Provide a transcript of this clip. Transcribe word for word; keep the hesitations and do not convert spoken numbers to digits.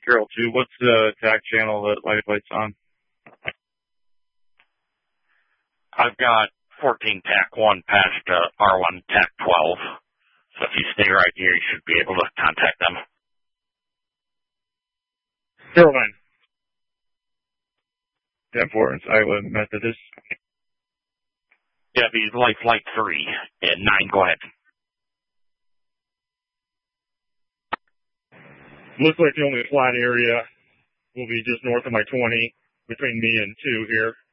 Carol two, what's the attack channel that light light's on? I've got fourteen T A C one past uh, R one T A C twelve. So if you stay right here, you should be able to contact them. Caroline. ten four, it's Iowa Methodist. Yeah, it'd be light flight three and nine. Go ahead. Looks like the only flat area will be just north of my twenty between me and two here.